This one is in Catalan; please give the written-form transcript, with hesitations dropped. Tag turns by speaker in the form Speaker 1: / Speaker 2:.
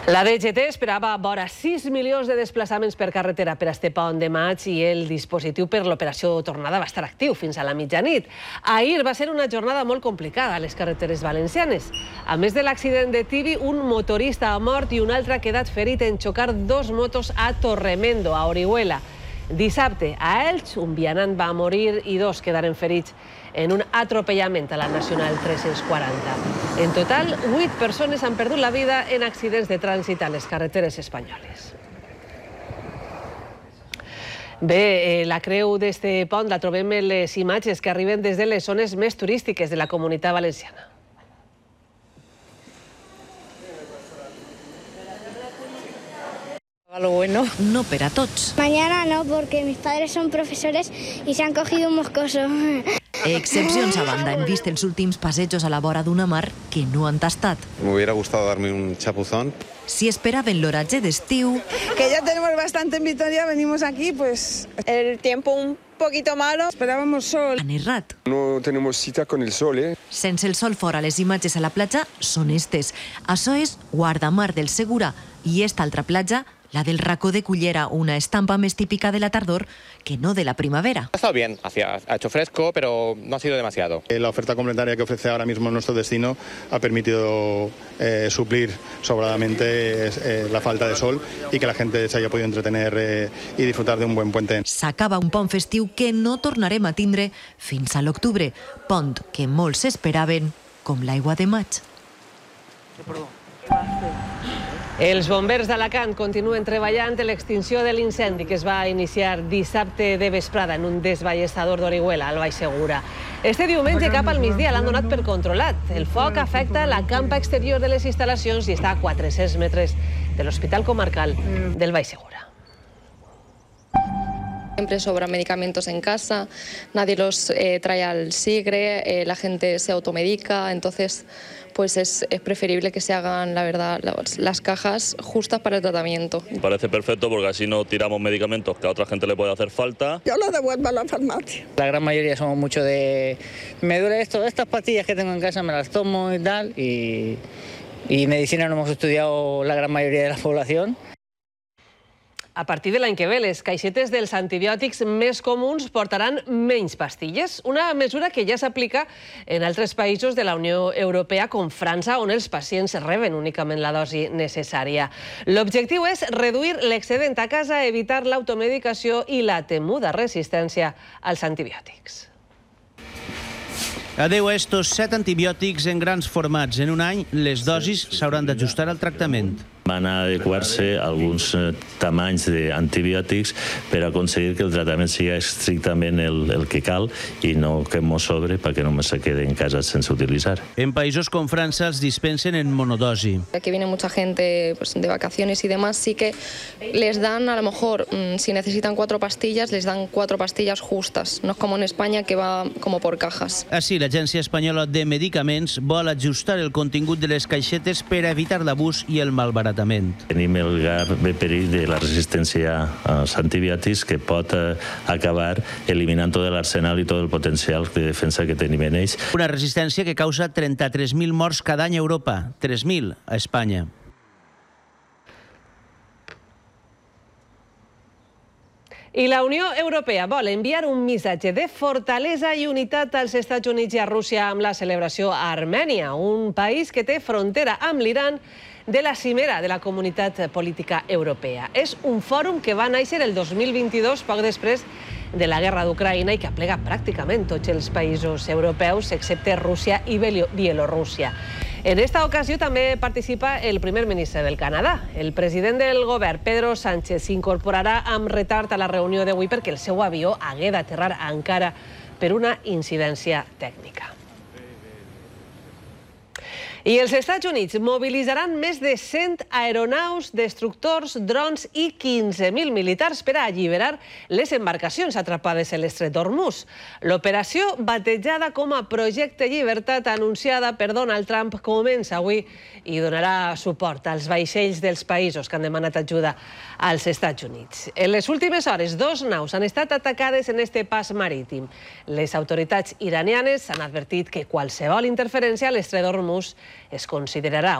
Speaker 1: La DGT esperava vora 6 milions de desplaçaments per carretera per este pont de maig i el dispositiu per l'operació tornada va estar actiu fins a la mitjanit. Ahir va ser una jornada molt complicada a les carreteres valencianes. A més de l'accident de Tibi, un motorista ha mort i un altre ha quedat ferit en xocar dos motos a Torremendo, a Orihuela. Dissabte, a Elx, un vianant va morir i dos quedaren ferits en un atropellament a la Nacional 340. En total, 8 persones han perdut la vida en accidents de trànsit a les carreteres espanyoles. Bé, la creu d'este pont la trobem en les imatges que arriben des de les zones més turístiques de la Comunitat Valenciana.
Speaker 2: Algo bueno.
Speaker 3: No per a tots.
Speaker 4: Mañana no, porque mis padres son profesores y se han cogido un moscoso.
Speaker 3: Excepcions a banda, hem vist els últims passejos a la vora d'una mar que no han tastat.
Speaker 5: Me hubiera gustado darme un chapuzón.
Speaker 3: Si esperaven l'oratge d'estiu...
Speaker 2: Que ya tenemos bastante en Vitoria, venimos aquí, pues el tiempo un poquito malo. Esperábamos sol.
Speaker 3: Han errat.
Speaker 6: No tenemos cita con el sol, ¿eh?
Speaker 3: Sense el sol fora, les imatges a la platja són estes. Això és Guardamar del Segura i esta altra platja, la del Racó de Cullera, una estampa més típica de la tardor que no de la primavera.
Speaker 7: Ha estado bien, ha hecho fresco, pero no ha sido demasiado.
Speaker 5: La oferta complementaria que ofrece ahora mismo nuestro destino ha permitido suplir sobradamente la falta de sol y que la gente se haya podido entretener y disfrutar de un buen puente.
Speaker 3: S'acaba un pont festiu que no tornarem a tindre fins a l'octubre, pont que molts esperaven com l'aigua de maig.
Speaker 1: Els bombers d'Alacant continuen treballant en l'extinció de l'incendi que es va iniciar dissabte de vesprada en un desballestador d'Orihuela, al Baix Segura. Este diumenge cap al migdia l'han donat per controlat. El foc afecta la campa exterior de les instal·lacions i està a 400 metres de l'Hospital Comarcal del Baix Segura.
Speaker 8: Siempre sobran medicamentos en casa, nadie los trae al SIGRE, la gente se automedica, entonces pues es preferible que se hagan, la verdad, las cajas justas para el tratamiento.
Speaker 9: Parece perfecto porque así no tiramos medicamentos que a otra gente le puede hacer falta.
Speaker 2: Yo los devuelvo a la farmacia.
Speaker 10: La gran mayoría somos mucho de... Me duele esto, estas pastillas que tengo en casa me las tomo y tal, y medicina no hemos estudiado la gran mayoría de la población.
Speaker 1: A partir de l'any que ve, les caixetes dels antibiòtics més comuns portaran menys pastilles, una mesura que ja s'aplica en altres països de la Unió Europea, com França, on els pacients reben únicament la dosi necessària. L'objectiu és reduir l'excedent a casa, evitar l'automedicació i la temuda resistència als antibiòtics.
Speaker 11: Adeu a estos 7 antibiòtics en grans formats. En un any, les dosis s'hauran d'ajustar al tractament.
Speaker 9: Van a adequar-se alguns tamanys d'antibiòtics per aconseguir que el tractament sigui estrictament el que cal i no que mos sobre perquè només se quede en casa sense utilitzar.
Speaker 11: En països com França els dispensen en monodosi.
Speaker 8: Aquí viene mucha gente de vacaciones y demás, sí que les dan, a lo mejor, si necesitan 4 pastillas, les dan 4 pastillas justas. No es como en España, que va como por cajas.
Speaker 11: Així, l'Agència Espanyola de Medicaments vol ajustar el contingut de les caixetes per evitar l'abús i el malbaratament.
Speaker 9: Tenim el gran perill de la resistència als antibiòtics que pot acabar eliminant tot l'arsenal i tot el potencial de defensa que tenim en ells.
Speaker 11: Una resistència que causa 33.000 morts cada any a Europa, 3.000 a Espanya.
Speaker 1: I la Unió Europea vol enviar un missatge de fortalesa i unitat als Estats Units i a Rússia amb la celebració a Armènia, un país que té frontera amb l'Iran, de la cimera de la Comunitat Política Europea. És un fòrum que va néixer el 2022, poc després de la guerra d'Ucraïna, i que aplega pràcticament tots els països europeus, excepte Rússia i Bielorússia. En esta ocasió també participa el primer ministre del Canadà. El president del govern, Pedro Sánchez, s'incorporarà amb retard a la reunió d'avui perquè el seu avió hagué d'aterrar a Ankara per una incidència tècnica. I els Estats Units mobilitzaran més de 100 aeronaus, destructors, drons i 15.000 militars per a alliberar les embarcacions atrapades en l'estret d'Hormuz. L'operació, batejada com a Projecte Llibertat, anunciada per Donald Trump, comença avui i donarà suport als vaixells dels països que han demanat ajuda als Estats Units. En les últimes hores, 2 naus han estat atacades en este pas marítim. Les autoritats iranianes han advertit que qualsevol interferència a l'estret d'Hormuz es considerarà